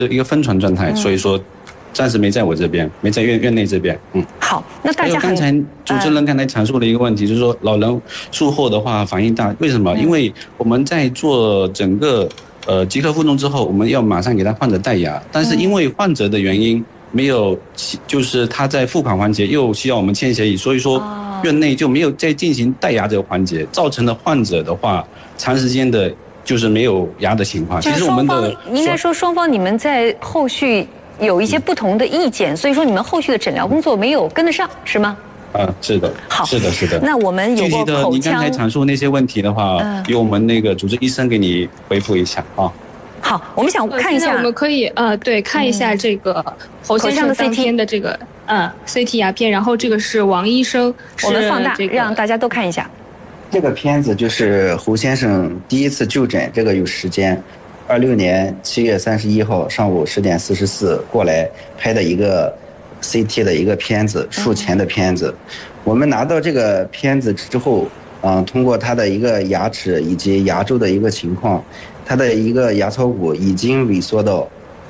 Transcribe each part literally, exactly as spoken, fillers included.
一个分传状态，嗯、所以说暂时没在我这边，没在院院内这边。嗯， 好，那大家还有刚才主持人刚才阐述了一个问题，呃、就是说老人术后的话反应大，为什么？嗯、因为我们在做整个呃即刻负重之后，我们要马上给他患者戴牙，但是因为患者的原因没有，就是他在付款环节又需要我们签协议，所以说院内就没有再进行戴牙这个环节，造成了患者的话长时间的。就是没有牙的情况。 其实我们的应该说双方你们在后续有一些不同的意见，所以说你们后续的诊疗工作没有跟得上，是吗？ 啊，是的， 好， 是的，是的。 那我们有过口腔， 具体的，你刚才阐述那些问题的话，嗯、由我们那个主治医生给你回复一下啊。 好，我们想看一下， 我们可以呃，对，看一下这个侯先生当天的这个嗯 C T 牙片，然后这个是王医生， 我们放大，让大家都看一下。 这个片子就是胡先生第一次就诊，这个有时间，二六年七月三十一号上午十点四十四过来拍的一个 C T 的一个片子，术前的片子。我们拿到这个片子之后，嗯，通过他的一个牙齿以及牙周的一个情况，他的一个牙槽骨已经萎缩到。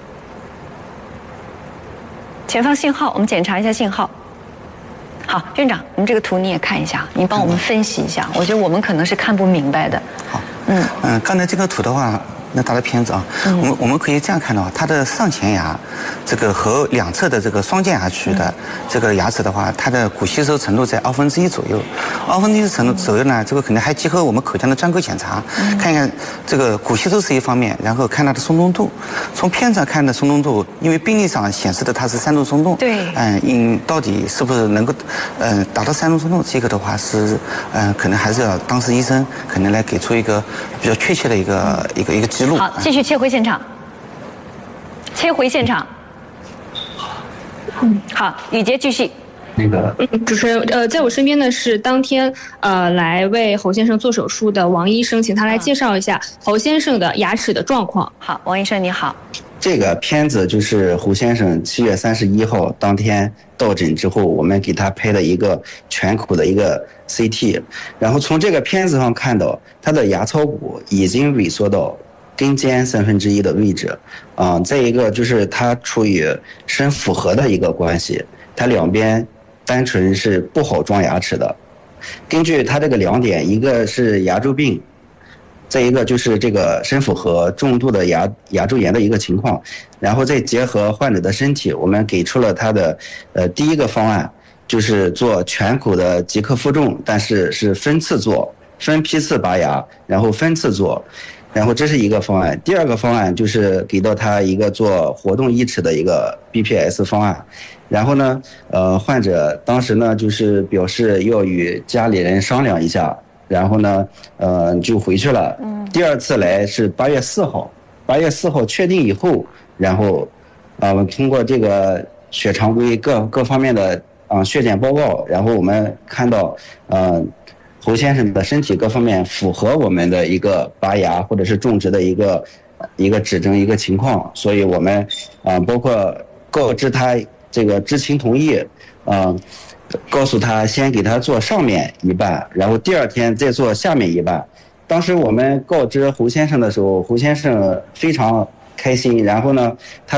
前方信号，我们检查一下信号。好，院长，我们这个图你也看一下，你帮我们分析一下。我觉得我们可能是看不明白的。 好，嗯嗯，刚才这个图的话，那打的片子啊，嗯、我们我们可以这样看到，它的上前牙，这个和两侧的这个双间牙区的这个牙齿的话，它的骨吸收程度在二分之一左右。二分之一程度左右呢，这个可能还结合我们口腔的专科检查，嗯、看一看这个骨吸收是一方面，然后看它的松动度。从片子上看的松动度，因为病历上显示的它是三度松动， 对， 嗯，因到底是不是能够，嗯，达到三度松动，这个的话是，嗯，可能还是要当事医生可能来给出一个比较确切的一个、嗯、一个一个记录。 好，继续切回现场，切回现场。嗯，好，雨杰继续。 那个， 嗯，主持人，呃，在我身边的是当天呃来为侯先生做手术的王医生，请他来介绍一下侯先生的牙齿的状况。 好，王医生你好。 这个片子就是胡先生七月三十一号当天到诊之后，我们给他拍的一个全口的一个 C T， 然后从这个片子上看到，他的牙槽骨已经萎缩到根尖三分之一的位置，啊、呃，再一个就是它处于深复合的一个关系，它两边单纯是不好装牙齿的。根据它这个两点，一个是牙周病，再一个就是这个深复合重度的牙牙周炎的一个情况，然后再结合患者的身体，我们给出了他的呃第一个方案，就是做全口的即刻负重，但是是分次做，分批次拔牙，然后分次做。然后这是一个方案，第二个方案就是给到他一个做活动义齿的一个 B P S 方案，然后呢，呃，患者当时呢就是表示要与家里人商量一下，然后呢，呃，就回去了。嗯。第二次来是八月四号，八月四号确定以后，然后，呃，通过这个血常规各各方面的啊、呃、血检报告，然后我们看到，呃。侯先生的身体各方面符合我们的一个拔牙或者是种植的一个一个指征一个情况，所以我们啊、呃、包括告知他这个知情同意，啊、呃，告诉他先给他做上面一半，然后第二天再做下面一半。当时我们告知侯先生的时候，侯先生非常开心，然后呢，他